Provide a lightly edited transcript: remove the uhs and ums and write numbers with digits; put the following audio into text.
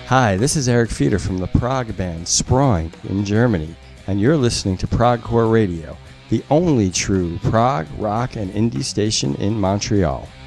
Hi, this is Eric Fieder from the prog band Sproing in Germany, and you're listening to Progcore Radio, the only true prog, rock, and indie station in Montreal.